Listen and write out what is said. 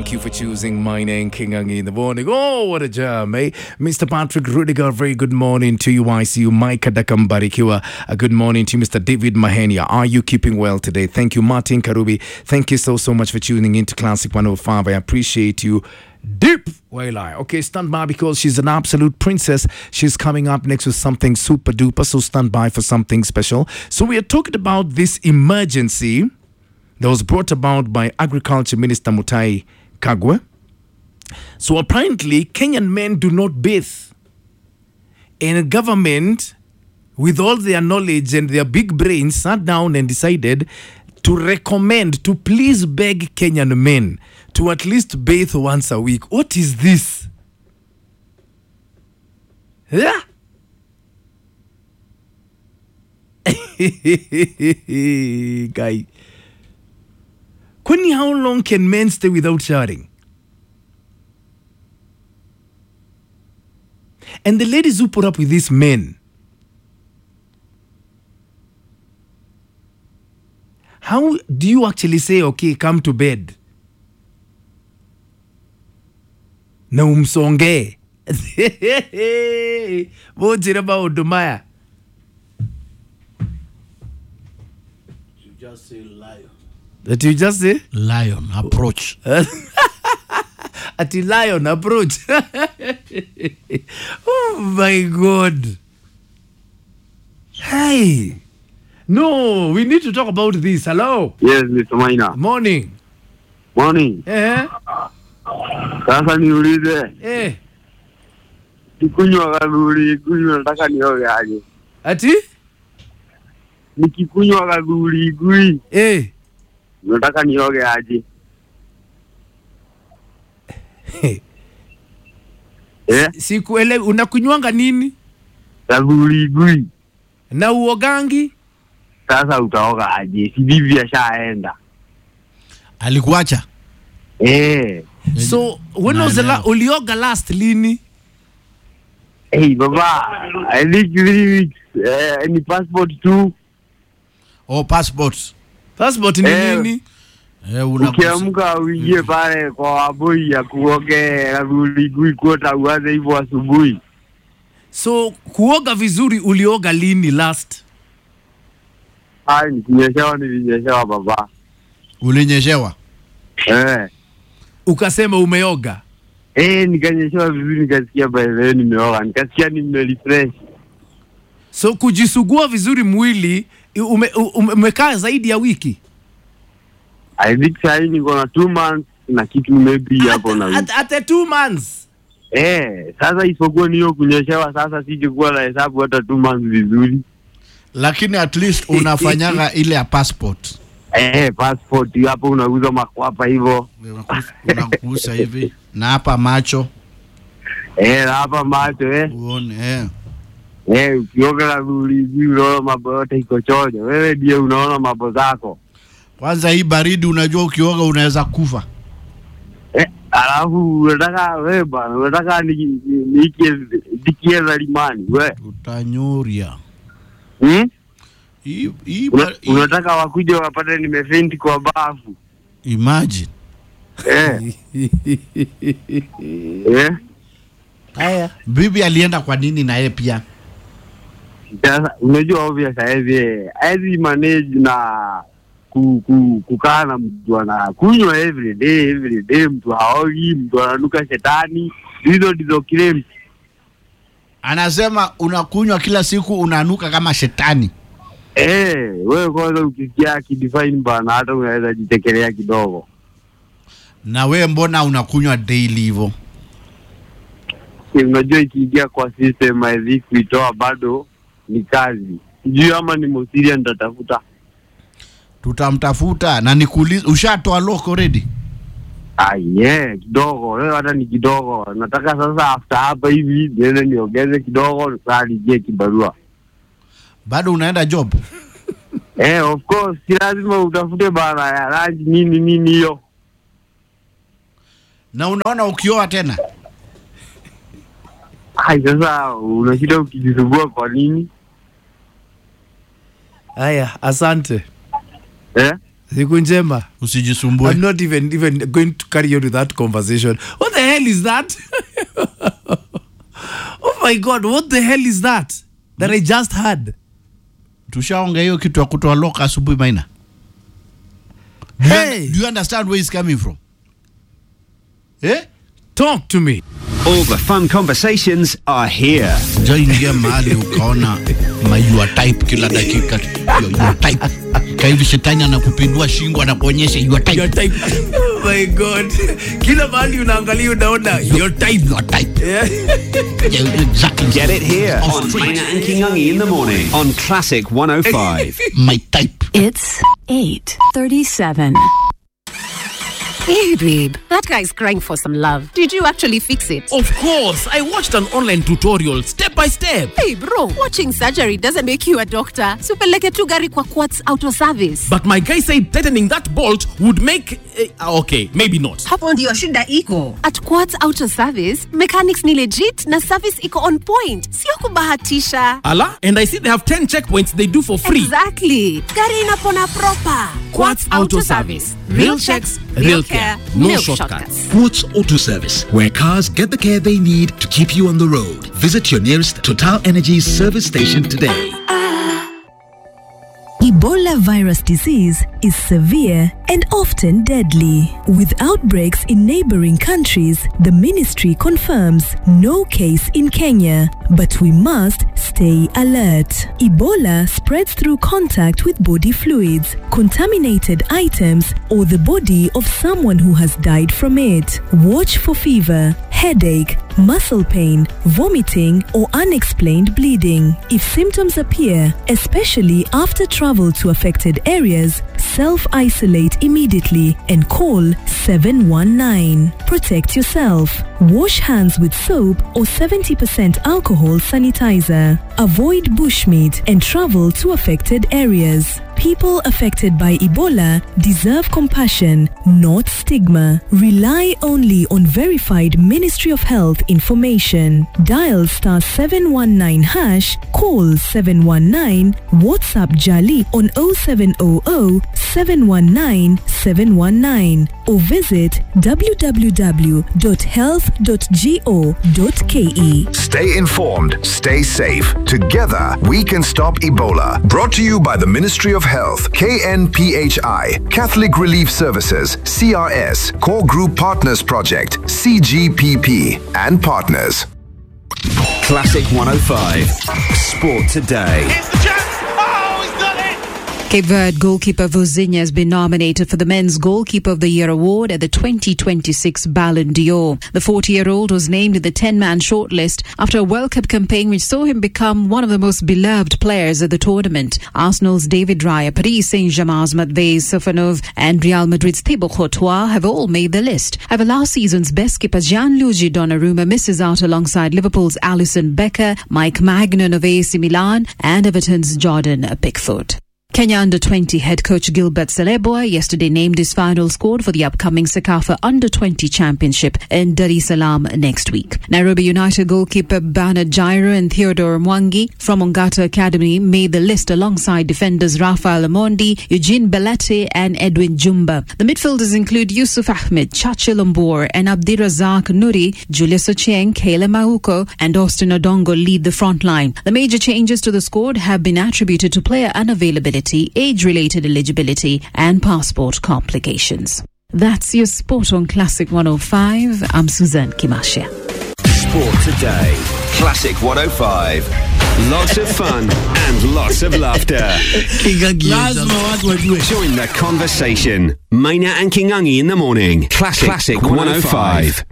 Thank you for choosing my name, King Angi in the morning. Oh, what a jam, eh? Mr. Patrick Rudiger, very good morning to you. I see you. Mike Adakambarikiwa, a good morning to you. Mr. David Mahenia, are you keeping well today? Thank you. Martin Karubi, thank you so much for tuning into Classic 105. I appreciate you. Deep Waylai. Okay, stand by because she's an absolute princess. She's coming up next with something super duper, so stand by for something special. So we are talking about this emergency that was brought about by Agriculture Minister Mutahi Kagwe. So apparently, Kenyan men do not bathe. And government, with all their knowledge and their big brains, sat down and decided to recommend, to please beg Kenyan men to at least bathe once a week. What is this? Yeah? Guy. Kwani, how long can men stay without showering? And the ladies who put up with these men, how do you actually say, okay, come to bed? Na umsonge. Bojiraba Odumaya. You just say lion. That you just say? Lion, approach. At the lion, approach. Oh my God. Hey. No, we need to talk about this. Hello. Yes, Mr. Maina. Morning. Morning. Sasa niulize. Nikikunywa kaduri, nataka nioge aje. Ati? Nikikunywa kaduri, nataka nioge aje. Sikuelewi, unakunywanga nini? Kaduri. Na uogangi? Sasa utaoga aje? Si bibi ashaenda. Alikuacha? So, when was the ulioga last lini? Hey, Baba, I think 3 weeks. Any passport too? Oh, passport. Passport ni nini? Ukiamka uingie pale kwa waboi ya kuoge kaduri kuota uanze hivyo asubuhi. So, kuoga vizuri ulioga lini last? Nilinyeshewa baba. Ulinyeshewa? Ukasema umeoga? Nikanyeshewa vizuri, nikasikia baadaye nimeoga, nikasikia nimerefresh. So kujisugua vizuri mwili umekaa zaidi ya wiki? I think sasa niko na 2 months na kitu maybe hapo na wiki. At 2 months? Sasa isipokuwa niyo kunyeshewa, sasa sijikuwa na hesabu hata 2 months vizuri. Lakini at least unafanyaga ile ya passport. Passport hapo unauza makwapa hivyo. Unakuusa hivi na hapa macho. Hapa macho Uone ukioga kaduri unaona mambo yote iko chojo. Wewe ndiye unaona mambo zako. Kwanza hii baridi unajua ukioga unaweza kufa. Alafu unataka wewe bana, unataka nikieza limani wewe. Utanyuria. Unataka wakuje wapate nimefenti kwa bafu. Imagine. Haya. Bibi alienda kwa nini na yeye pia? Sasa unajua obvious hizi manage na kukaa na mtu ana kunywa every day, mtu haogi, mtu ananuka shetani. Hizo ndizo claims. Anasema unakunywa kila siku unanuka kama shetani. Wewe kwanza ukisikia kidefine bana, hata unaweza jitekelea kidogo. Na wewe mbona unakunywa daily hivyo? Unajua ikiingia kwa system hivi kuitoa bado ni kazi. Sijui ama ni Mosiria nitatafuta. Tutamtafuta na nikuulize, ushatoa lock already? Kidogo. Wewe hata ni kidogo. Nataka sasa after hapa hivi niende niongeze kidogo nisaidie kibarua. Bado unaenda job? Of course, si lazima utafute bana ya lunch nini hiyo. Na unaona ukioa tena? Sasa unashida ukijisumbua kwa nini? Haya, asante. Siku njema. Usijisumbue. I'm not even going to carry on with that conversation. What the hell is that? Oh my God, what the hell is that I just heard? Tushaonga hiyo kitu ya kutoa loka asubuhi Maina. Hey, do you understand where he's coming from? Eh? Talk to me. All the fun conversations are here. Jaingia mahali ukaona your type kila dakika. Your type. Kaivi shetani anakupindua shingo anakuonyesha your type. Your type. Oh my God. Kila mahali unaangalia unaona your type. Your type. Yeah. Exactly. Get it here on Maina and Kingangi in the morning on Classic 105. My type. It's 8:37. Hey babe, that guy's crying for some love. Did you actually fix it? Of course, I watched an online tutorial step by step. Hey bro, watching surgery doesn't make you a doctor. Supeleke tu gari kwa Quartz Auto Service. But my guy said tightening that bolt would make... okay, maybe not. Hapo ndio shida iko. At Quartz Auto Service, mechanics ni legit na service iko on point. Sio kubahatisha. Ala, and I see they have 10 checkpoints they do for free. Exactly. Gari inapona proper. Quartz Auto Service. Real checks, real care, no shortcuts. Quartz Auto Service, where cars get the care they need to keep you on the road. Visit your nearest Total Energies service station today. Ebola virus disease is severe and often deadly. With outbreaks in neighboring countries, the ministry confirms no case in Kenya, but we must stay alert. Ebola spreads through contact with body fluids, contaminated items, or the body of someone who has died from it. Watch for fever, headache, muscle pain, vomiting, or unexplained bleeding. If symptoms appear, especially after travel to affected areas, self-isolate immediately and call 719. Protect yourself. Wash hands with soap or 70% alcohol sanitizer. Avoid bushmeat and travel to affected areas. People affected by Ebola deserve compassion, not stigma. Rely only on verified Ministry of Health information. Dial star 719 hash, call 719, WhatsApp Jali on 0700 719 719 or visit www.health.go.ke. Stay informed, stay safe. Together, we can stop Ebola. Brought to you by the Ministry of Health, KNPHI, Catholic Relief Services, CRS, Core Group Partners Project, CGPP, and partners. Classic 105. Sport today. Cape Verde goalkeeper Vozinha has been nominated for the Men's Goalkeeper of the Year award at the 2026 Ballon d'Or. The 40-year-old was named in the 10-man shortlist after a World Cup campaign which saw him become one of the most beloved players of the tournament. Arsenal's David Raya, Paris Saint-Germain's Matvei Sofanov and Real Madrid's Thibaut Courtois have all made the list. However, last season's best keeper Gianluigi Donnarumma misses out alongside Liverpool's Alisson Becker, Mike Maignan of AC Milan and Everton's Jordan Pickford. Kenya Under-20 head coach Gilbert Seleboa yesterday named his final squad for the upcoming Sekafa Under-20 Championship in Dar es Salaam next week. Nairobi United goalkeeper Bernard Jairo and Theodore Mwangi from Ongata Academy made the list alongside defenders Rafael Amondi, Eugene Belete and Edwin Jumba. The midfielders include Yusuf Ahmed, Chacha Lombor and Abdirazak Nuri. Julius Ochieng, Kele Mauko and Austin Odongo lead the front line. The major changes to the squad have been attributed to player unavailability, age-related eligibility and passport complications. That's your sport on Classic 105. I'm Suzanne Kimasha. Sport today. Classic 105. Lots of fun and lots of laughter. Join the conversation. Maina and Kingangi in the morning. Classic 105.